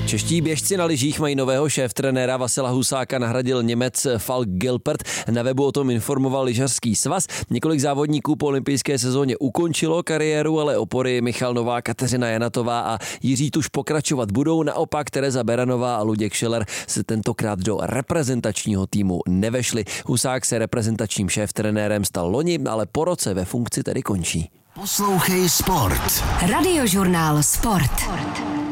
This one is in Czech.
Čeští běžci na lyžích mají nového šéftrenéra. Vasila Husáka nahradil Němec Falk Gilbert. Na webu o tom informoval lyžařský svaz. Několik závodníků po olympijské sezóně ukončilo kariéru, ale opory Michal Novák, Kateřina Janatová a Jiří Tuš pokračovat budou. Naopak Tereza Beranová a Luděk Schiller se tentokrát do reprezentačního týmu nevešli. Husák se reprezentačním šéftrenérem stal loni, ale po roce ve funkci tedy končí. Poslouchej Sport. Radiožurnál Sport.